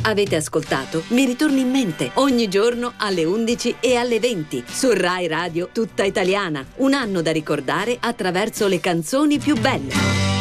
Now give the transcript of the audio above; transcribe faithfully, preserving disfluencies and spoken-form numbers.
Avete ascoltato Mi ritorni in mente ogni giorno alle undici e alle venti su Rai Radio Tutta Italiana. Un anno da ricordare attraverso le canzoni più belle.